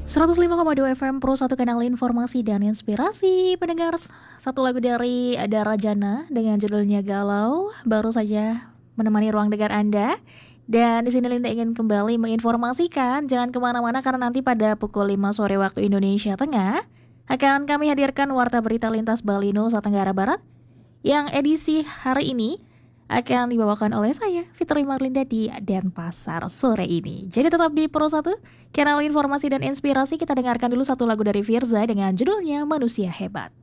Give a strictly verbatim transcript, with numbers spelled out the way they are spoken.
seratus lima koma dua F M Pro satu kanal informasi dan inspirasi. Pendengar, satu lagu dari Dara Jana dengan judulnya Galau baru saja menemani ruang dengar Anda. Dan di sini Linda ingin kembali menginformasikan, jangan kemana-mana karena nanti pada pukul lima sore waktu Indonesia Tengah akan kami hadirkan Warta Berita Lintas Bali Nusa Tenggara Barat yang edisi hari ini akan dibawakan oleh saya, Fitri Marlinda di Denpasar sore ini. Jadi tetap di Pro satu, kanal informasi dan inspirasi. Kita dengarkan dulu satu lagu dari Firza dengan judulnya Manusia Hebat.